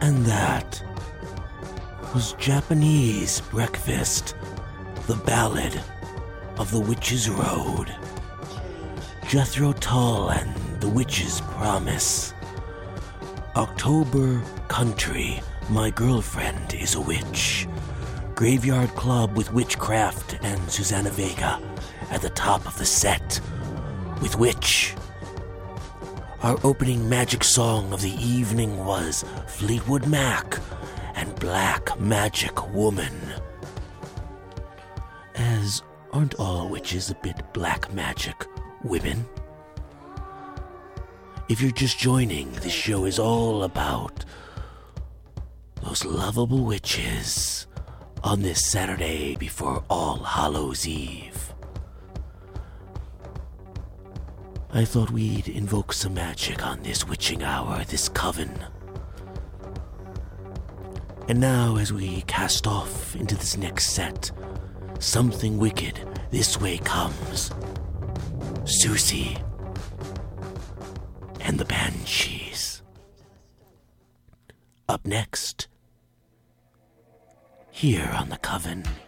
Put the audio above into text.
And that was Japanese Breakfast, the Ballad of the Witch's Road. Jethro Tull and the Witch's Promise. October Country, My Girlfriend is a Witch. Graveyard Club with Witchcraft and Susanna Vega at the top of the set with Witch. Our opening magic song of the evening was Fleetwood Mac and Black Magic Woman. As aren't all witches a bit black magic women? If you're just joining, this show is all about those lovable witches on this Saturday before All Hallows Eve. I thought we'd invoke some magic on this witching hour, this coven. And now, as we cast off into this next set, something wicked this way comes. Susie and the Banshees. Up next, here on the Coven.